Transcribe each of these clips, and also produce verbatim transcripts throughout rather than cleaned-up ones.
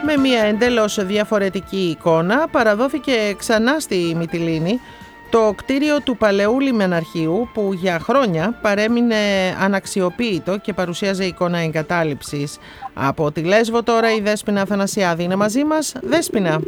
με μια εντελώς διαφορετική εικόνα παραδόθηκε ξανά στη Μυτιλήνη το κτίριο του παλαιού λιμεναρχείου που για χρόνια παρέμεινε αναξιοποίητο και παρουσίαζε εικόνα εγκατάλειψης. Από τη Λέσβο τώρα η Δέσποινα Αθανασιάδη είναι μαζί μας. Δέσποινα.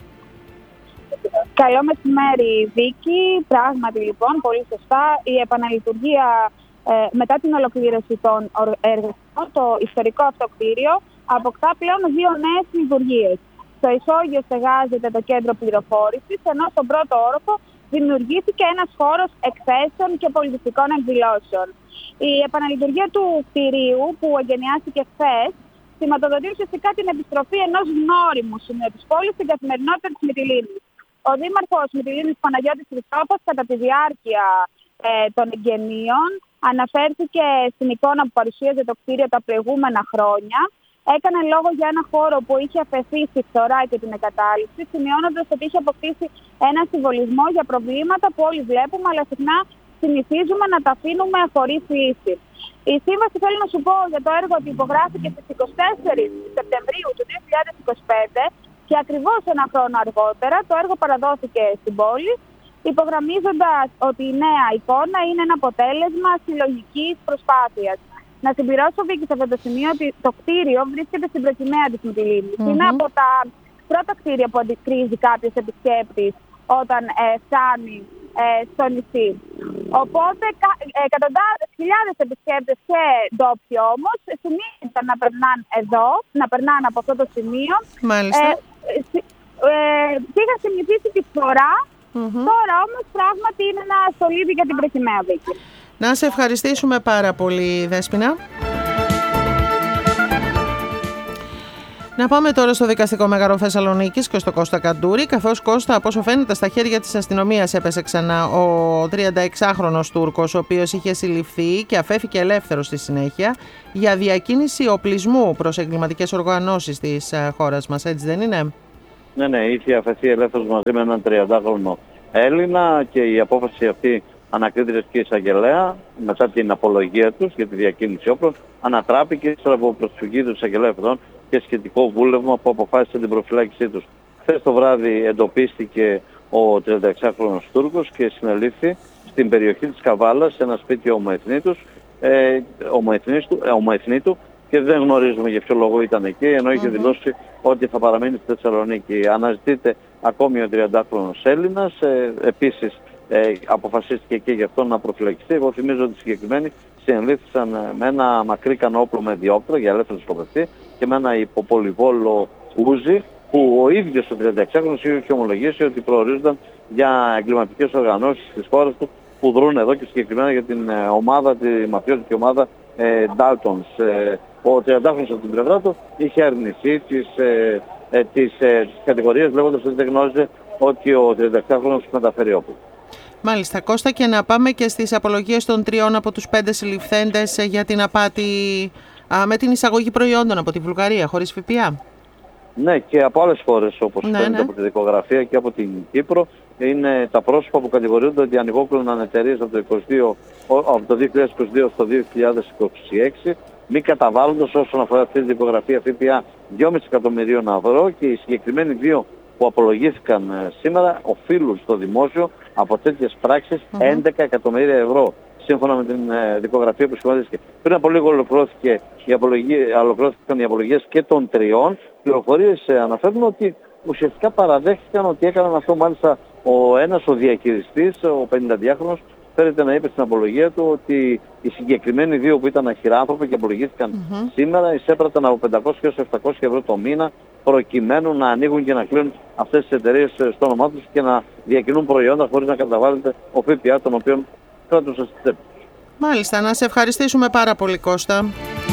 Καλό μεσημέρι, Βίκη. Πράγματι, λοιπόν, πολύ σωστά, η επαναλειτουργία ε, μετά την ολοκλήρωση των εργασιών, το ιστορικό αυτό κτίριο αποκτά πλέον δύο νέες λειτουργίες. Στο ισόγειο στεγάζεται το κέντρο πληροφόρησης, ενώ στον πρώτο όροφο δημιουργήθηκε ένας χώρος εκθέσεων και πολιτιστικών εκδηλώσεων. Η επαναλειτουργία του κτηρίου, που εγκαινιάστηκε χθες, σηματοδοτεί ουσιαστικά την επιστροφή ενός γνώριμου σημείου της πόλης στην καθημερινότητα της Μυτιλήνης. Ο Δήμαρχος Μυτιλήνης Παναγιώτης Χριστόφος, κατά τη διάρκεια ε, των εγγενείων, αναφέρθηκε στην εικόνα που παρουσίαζε το κτίριο τα προηγούμενα χρόνια. Έκανε λόγο για ένα χώρο που είχε αφαιθεί στη φθορά και την εγκατάλειψη, σημειώνοντας ότι είχε αποκτήσει ένα συμβολισμό για προβλήματα που όλοι βλέπουμε, αλλά συχνά συνηθίζουμε να τα αφήνουμε χωρίς λύση. Η σύμβαση, θέλω να σου πω, για το έργο ότι υπογράφηκε στις εικοστή τέταρτη Σεπτεμβρίου του δύο χιλιάδες είκοσι πέντε και ακριβώς ένα χρόνο αργότερα το έργο παραδόθηκε στην πόλη, υπογραμμίζοντας ότι η νέα εικόνα είναι ένα αποτέλεσμα συλλογικής προσπάθειας. Να συμπληρώσω, Βίκη, σε αυτό το σημείο ότι το κτίριο βρίσκεται στην προκυμαία της Μυτιλήνης. Mm-hmm. Είναι από τα πρώτα κτίρια που αντικρίζει κάποιος επισκέπτης όταν ε, φτάνει ε, στο νησί. Οπότε ε, εκατοντάδες χιλιάδες επισκέπτες και ντόπιοι όμως συνήθισαν να περνάνε εδώ, να περνάνε από αυτό το σημείο. Μάλιστα. Ε, ε, ε, είχαν συνηθίσει τη φθορά, mm-hmm. τώρα όμως πράγματι είναι ένα στολίδι για την προκυμαία, Βίκη. Να σε ευχαριστήσουμε πάρα πολύ, Δέσποινα. Να πάμε τώρα στο Δικαστικό Μέγαρο Θεσσαλονίκης και στο Κώστα Καντούρη, καθώς, Κώστα, από όσο φαίνεται στα χέρια της αστυνομίας έπεσε ξανά ο τριανταεξάχρονος Τούρκος, ο οποίος είχε συλληφθεί και αφέθηκε ελεύθερος στη συνέχεια για διακίνηση οπλισμού προς εγκληματικές οργανώσεις της χώρας μας, έτσι δεν είναι? Ναι, ναι, είχε αφαιθεί ελεύθερος μαζί με έναν τριαντάχρονο Έλληνα και η απόφαση αυτή ανακρίτηρες και εισαγγελέα, μετά την απολογία τους για τη διακίνηση όπλων, ανατράπηκε ύστερα από προσφυγή του εισαγγελέα αυτών και σχετικό βούλευμα που αποφάσισε την προφυλάκησή τους. Χθες το βράδυ εντοπίστηκε ο τριανταεξάχρονος Τούρκος και συνελήφθη στην περιοχή της Καβάλας, σε ένα σπίτι ομοεθνήτους, ε, ομοεθνήτου, ε, ομοεθνήτου, και δεν γνωρίζουμε για ποιο λόγο ήταν εκεί, ενώ είχε mm-hmm. δηλώσει ότι θα παραμείνει στη Θεσσαλονίκη. Αναζητείται ακόμη ο τριαντάχρονος Έλληνας, ε, επίσης Ε, αποφασίστηκε και γι' αυτό να προφυλακιστεί. Εγώ θυμίζω ότι οι συγκεκριμένοι συνελήφθησαν με ένα μακρύ κανόπλο με διόπτρα για ελεύθερο σκοπευτή και με ένα υποπολιβόλο ούζι που ο ίδιος ο τριανταεξάχρονος είχε ομολογήσει ότι προορίζονταν για εγκληματικές οργανώσεις της χώρας του που δρούν εδώ και συγκεκριμένα για την ε, ομάδα, τη μαφιόζικη ομάδα ε, Daltons. Ε, ο τριαντάχρονος από την πλευρά του είχε αρνηθεί τις, ε, ε, τις, ε, τις κατηγορίες, λέγοντας ότι δεν γνώριζε ότι ο τριανταεξάχρονος μεταφέρει όπλο. Μάλιστα, Κώστα, και να πάμε και στις απολογίες των τριών από τους πέντε συλληφθέντες για την απάτη α, με την εισαγωγή προϊόντων από τη Βουλγαρία, χωρίς ΦΠΑ. Ναι, και από άλλες χώρες, όπως ναι, φαίνεται ναι. από τη δικογραφία και από την Κύπρο. Είναι τα πρόσωπα που κατηγορούνται ότι ανοιγόκλωναν εταιρείες από το, είκοσι δύο, από το δύο χιλιάδες είκοσι δύο στο δύο χιλιάδες είκοσι έξι, μη καταβάλλοντας όσον αφορά αυτή τη δικογραφία ΦΠΑ δυόμισι εκατομμυρίων ευρώ, και οι συγκεκριμένοι δύο που απολογήθηκαν ε, σήμερα οφείλουν στο δημόσιο από τέτοιες πράξεις mm-hmm. έντεκα εκατομμύρια ευρώ, σύμφωνα με την ε, δικογραφία που σχηματίστηκε. Πριν από λίγο ολοκληρώθηκε η απολογία, ολοκληρώθηκαν οι απολογίες και των τριών. Πληροφορίες ε, αναφέρουν ότι ουσιαστικά παραδέχτηκαν ότι έκαναν αυτό. Μάλιστα ο ένας, ο διαχειριστής, ο πενηνταδυάχρονος, φέρεται να είπε στην απολογία του ότι οι συγκεκριμένοι δύο που ήταν αχυράνθρωποι και απολογήθηκαν mm-hmm. σήμερα εισέπραταν από πεντακόσια έως επτακόσια ευρώ το μήνα, προκειμένου να ανοίγουν και να κλείνουν αυτές τις εταιρείες στο όνομά τους και να διακινούν προϊόντα χωρίς να καταβάλλεται ο ΦΠΑ, τον οποίο κρατούσαν στη τσέπη τους. Μάλιστα, να σε ευχαριστήσουμε πάρα πολύ, Κώστα.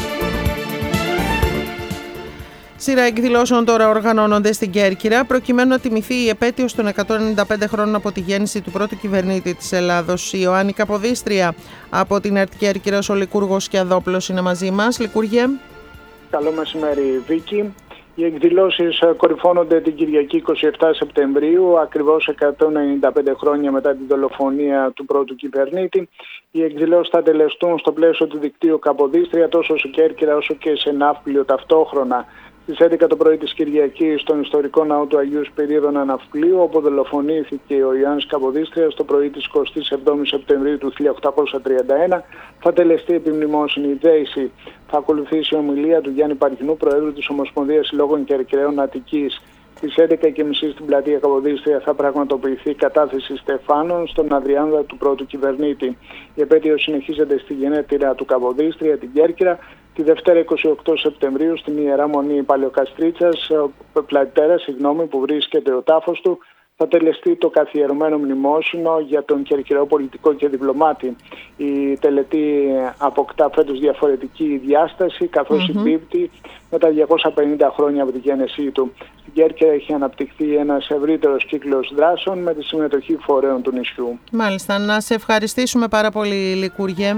Σειρά εκδηλώσεων τώρα οργανώνονται στην Κέρκυρα προκειμένου να τιμηθεί η επέτειος των εκατόν ενενήντα πέντε χρόνων από τη γέννηση του πρώτου κυβερνήτη της Ελλάδος. Η Ιωάννη Καποδίστρια από την ΕΡΤ Κέρκυρας, ο Λικούργος Σκιαδόπουλος είναι μαζί μας. Λικούργε. Καλό μεσημέρι, Βίκη. Οι εκδηλώσεις κορυφώνονται την Κυριακή εικοστή εβδόμη Σεπτεμβρίου, ακριβώς εκατόν ενενήντα πέντε χρόνια μετά την δολοφονία του πρώτου κυβερνήτη. Οι εκδηλώσεις θα τελεστούν στο πλαίσιο του δικτύου Καποδίστρια τόσο σε Κέρκυρα όσο και σε Ναύπλιο ταυτόχρονα. Στις έντεκα το πρωί της Κυριακής στον ιστορικό ναό του Αγίου Σπυρίδωνα Ναυπλίου, όπου δολοφονήθηκε ο Ιωάννης Καποδίστριας το πρωί της εικοστής εβδόμης Σεπτεμβρίου του χίλια οκτακόσια τριάντα ένα, θα τελεστεί επιμνημόσυνη δέηση. Θα ακολουθήσει η ομιλία του Γιάννη Παριχνού, Προέδρου της Ομοσπονδίας Συλλόγων Κερκυραίων Αττικής. Στις έντεκα και μισή στην πλατεία Καποδίστρια θα πραγματοποιηθεί κατάθεση στεφάνων στον Αδριάνδα του πρώτου κυβερνήτη. Η επέτειος συνεχίζεται στη γενέτειρα του Καποδίστρια, την Κέρκυρα. Τη Δευτέρα εικοστή ογδόη Σεπτεμβρίου στην Ιερά Μονή Παλαιοκαστρίτσας, Πλατέρα, συγγνώμη, που βρίσκεται ο τάφος του, θα τελεστεί το καθιερωμένο μνημόσυνο για τον κερκυραό πολιτικό και διπλωμάτη. Η τελετή αποκτά φέτος διαφορετική διάσταση, καθώς mm-hmm. συμπίπτει με τα διακόσια πενήντα χρόνια από τη γέννησή του. Στην Κέρκυρα έχει αναπτυχθεί ένας ευρύτερος κύκλος δράσεων με τη συμμετοχή φορέων του νησιού. Μάλιστα, να σε ευχαριστήσουμε πάρα πολύ, Λικούργε.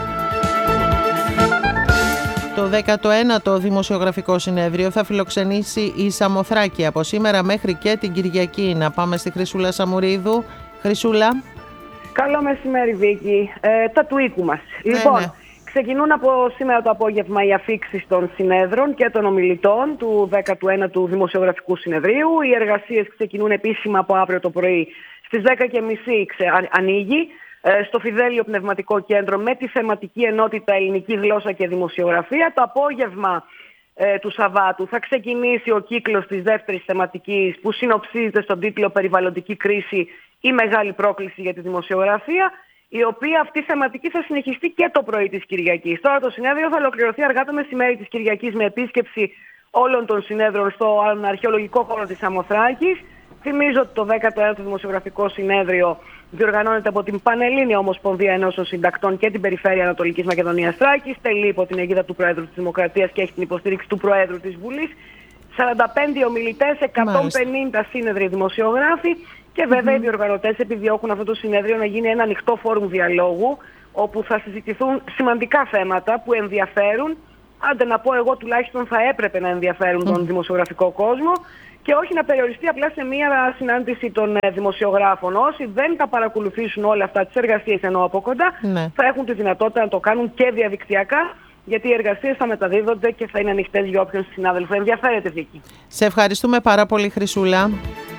Το δέκατο ένατο Δημοσιογραφικό Συνέδριο θα φιλοξενήσει η Σαμοθράκη από σήμερα μέχρι και την Κυριακή. Να πάμε στη Χρυσούλα Σαμουρίδου. Χρυσούλα. Καλό μεσημέρι, Βίκη. Ε, τα του οίκου μας. Ναι, λοιπόν, ναι. Ξεκινούν από σήμερα το απόγευμα οι αφίξεις των συνέδρων και των ομιλητών του δέκατου ένατου Δημοσιογραφικού Συνεδρίου. Οι εργασίες ξεκινούν επίσημα από αύριο το πρωί. Στις δέκα και μισή ανοίγει στο Φιδέλιο Πνευματικό Κέντρο με τη θεματική ενότητα Ελληνική Γλώσσα και Δημοσιογραφία. Το απόγευμα ε, του Σαββάτου θα ξεκινήσει ο κύκλος της δεύτερης θεματικής που συνοψίζεται στον τίτλο «Περιβαλλοντική κρίση, η μεγάλη πρόκληση για τη δημοσιογραφία», η οποία αυτή η θεματική θα συνεχιστεί και το πρωί της Κυριακής. Τώρα το συνέδριο θα ολοκληρωθεί αργά το μεσημέρι της Κυριακής με επίσκεψη όλων των συνέδρων στο αρχαιολογικό χώρο της Σαμοθράκης. Θυμίζω ότι το δέκατο ένατο Δημοσιογραφικό Συνέδριο διοργανώνεται από την Πανελλήνια Ομοσπονδία Ενώσεων Συντακτών και την Περιφέρεια Ανατολικής Μακεδονίας Θράκης, τελεί υπό την αιγίδα του Προέδρου της Δημοκρατίας και έχει την υποστήριξη του Προέδρου της Βουλής. σαράντα πέντε ομιλητές, εκατόν πενήντα σύνεδροι δημοσιογράφοι και βέβαια mm-hmm. οι διοργανωτές επιδιώκουν αυτό το συνέδριο να γίνει ένα ανοιχτό φόρουμ διαλόγου, όπου θα συζητηθούν σημαντικά θέματα που ενδιαφέρουν, άντε να πω εγώ τουλάχιστον θα έπρεπε να ενδιαφέρουν mm. τον δημοσιογραφικό κόσμο, και όχι να περιοριστεί απλά σε μία συνάντηση των ε, δημοσιογράφων. Όσοι δεν τα παρακολουθήσουν όλα αυτά τις εργασίες εννοώ από κοντά, ναι. θα έχουν τη δυνατότητα να το κάνουν και διαδικτυακά, γιατί οι εργασίες θα μεταδίδονται και θα είναι ανοιχτές για όποιον συνάδελφο ενδιαφέρεται, Βίκη. Σε ευχαριστούμε πάρα πολύ, Χρυσούλα.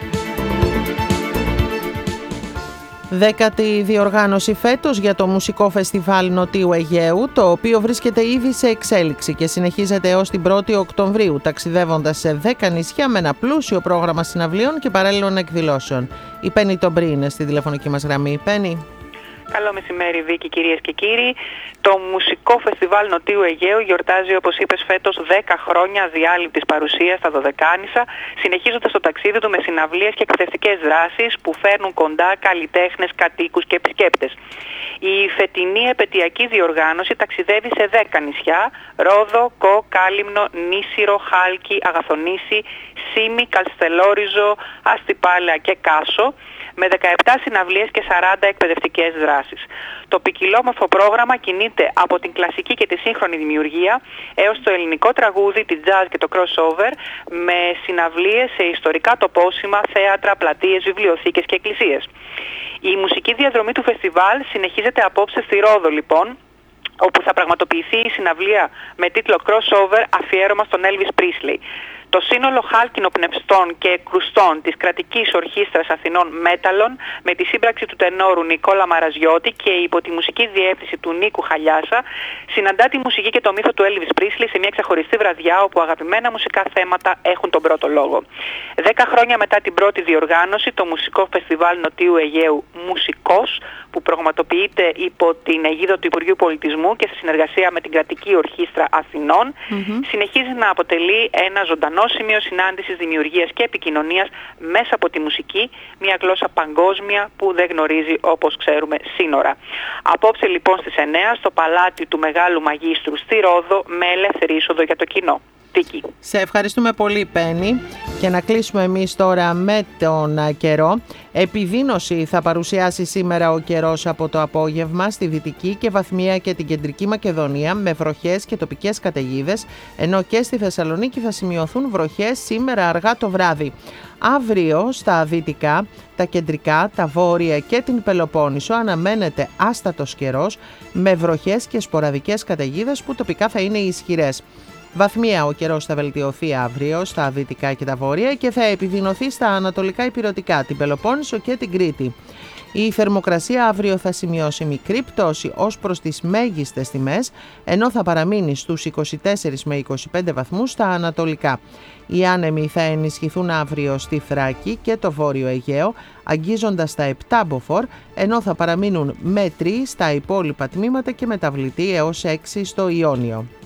Δέκατη διοργάνωση φέτος για το Μουσικό Φεστιβάλ Νοτίου Αιγαίου, το οποίο βρίσκεται ήδη σε εξέλιξη και συνεχίζεται έως την πρώτη Οκτωβρίου, ταξιδεύοντας σε δέκα νησιά με ένα πλούσιο πρόγραμμα συναυλίων και παράλληλων εκδηλώσεων. Η Πέννη Τομπρή είναι στη τηλεφωνική μας γραμμή. Πέννη. Καλό μεσημέρι, Βίκη, κυρίες και κύριοι. Το Μουσικό Φεστιβάλ Νοτίου Αιγαίου γιορτάζει, όπως είπες, φέτος δέκα χρόνια διάλειπτης παρουσίας στα Δωδεκάνησα, συνεχίζοντας το ταξίδι του με συναυλίες και εκπαιδευτικές δράσεις που φέρνουν κοντά καλλιτέχνες, κατοίκους και επισκέπτες. Η φετινή επετειακή διοργάνωση ταξιδεύει σε δέκα νησιά: Ρόδο, Κο, Κάλυμνο, Νήσιρο, Χάλκι, Αγαθονήσι, Σήμη, Καλστελόριζο, Αστυπάλαια και Κάσο, με δεκαεπτά συναυλίες και σαράντα εκπαιδευτικές δράσεις. Το ποικιλόμορφο πρόγραμμα κινείται από την κλασική και τη σύγχρονη δημιουργία έως το ελληνικό τραγούδι, τη jazz και το crossover, με συναυλίες σε ιστορικά τοπόσημα, θέατρα, πλατείες, βιβλιοθήκες και εκκλησίες. Η μουσική διαδρομή του φεστιβάλ συνεχίζεται απόψε στη Ρόδο, λοιπόν, όπου θα πραγματοποιηθεί η συναυλία με τίτλο crossover, αφιέρωμα στον Elvis Presley. Το σύνολο χάλκινο-πνευστών και κρουστών της κρατικής ορχήστρας Αθηνών Μέταλλων, με τη σύμπραξη του τενόρου Νικόλα Μαραζιώτη και υπό τη μουσική διεύθυνση του Νίκου Χαλιάσα, συναντά τη μουσική και το μύθο του Elvis Presley σε μια ξεχωριστή βραδιά όπου αγαπημένα μουσικά θέματα έχουν τον πρώτο λόγο. Δέκα χρόνια μετά την πρώτη διοργάνωση, το Μουσικό Φεστιβάλ Νοτίου Αιγαίου Μουσικός, που πραγματοποιείται υπό την αιγίδα του Υπουργείου Πολιτισμού και σε συνεργασία με την κρατική ορχήστρα Αθηνών, mm-hmm. συνεχίζει να αποτελεί ένα ζωντανό σημείο συνάντησης, δημιουργίας και επικοινωνίας μέσα από τη μουσική, μια γλώσσα παγκόσμια που δεν γνωρίζει, όπως ξέρουμε, σύνορα. Απόψε λοιπόν στις εννιά στο Παλάτι του Μεγάλου Μαγίστρου στη Ρόδο, με ελεύθερη είσοδο για το κοινό. Τίκη. Σε ευχαριστούμε πολύ, Πέννη. Και να κλείσουμε εμείς τώρα με τον καιρό. Επιδείνωση θα παρουσιάσει σήμερα ο καιρός από το απόγευμα στη Δυτική και Βαθμία και την Κεντρική Μακεδονία, με βροχές και τοπικές καταιγίδες, ενώ και στη Θεσσαλονίκη θα σημειωθούν βροχές σήμερα αργά το βράδυ. Αύριο στα δυτικά, τα κεντρικά, τα βόρεια και την Πελοπόννησο αναμένεται άστατος καιρός, με βροχές και σποραδικές καταιγίδες που τοπικά θα είναι ισχυρές. Βαθμία ο καιρός θα βελτιωθεί αύριο στα δυτικά και τα βόρεια και θα επιδεινωθεί στα ανατολικά ηπειρωτικά, την Πελοπόννησο και την Κρήτη. Η θερμοκρασία αύριο θα σημειώσει μικρή πτώση ως προς τις μέγιστες τιμές, ενώ θα παραμείνει στους είκοσι τέσσερα με είκοσι πέντε βαθμούς στα ανατολικά. Οι άνεμοι θα ενισχυθούν αύριο στη Θράκη και το Βόρειο Αιγαίο, αγγίζοντας τα επτά μποφόρ, ενώ θα παραμείνουν μέτριοι στα υπόλοιπα τμήματα και μεταβλητοί έως έξι στο Ιόνιο.